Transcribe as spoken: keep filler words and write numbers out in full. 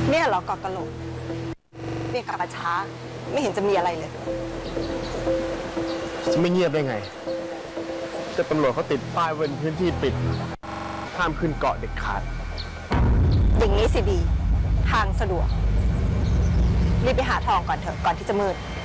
เนี่ยเหรอเกาะกะโหลกเรียกกลับมาช้าไม่เห็นจะมีอะไรเลยจะไม่เงียบได้ไงแต่ตำรวจเขาติดป้ายไว้เป็นพื้นที่ปิดห้ามขึ้นเกาะเด็ดขาดอย่างนี้สิดีทางสะดวกรีบไปหาทองก่อนเถอะก่อนที่จะมืด